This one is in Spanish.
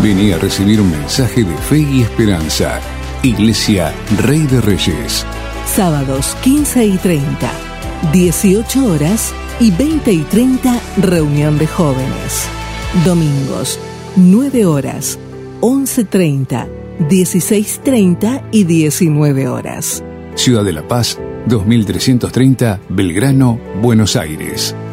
Vení a recibir un mensaje de fe y esperanza. Iglesia Rey de Reyes. Sábados 15 y 30, 18 horas y 20 y 30, reunión de jóvenes. Domingos, 9 horas, 11:30, 16:30 y 19 horas. Ciudad de La Paz, 2330, Belgrano, Buenos Aires.